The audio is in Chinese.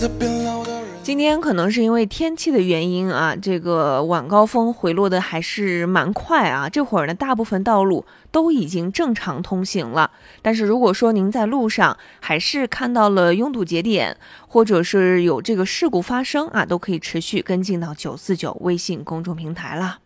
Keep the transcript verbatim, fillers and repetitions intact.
今天可能是因为天气的原因啊，这个晚高峰回落的还是蛮快啊。这会儿呢，大部分道路都已经正常通行了。但是如果说您在路上还是看到了拥堵节点，或者是有这个事故发生啊，都可以持续跟进到九四九微信公众平台了。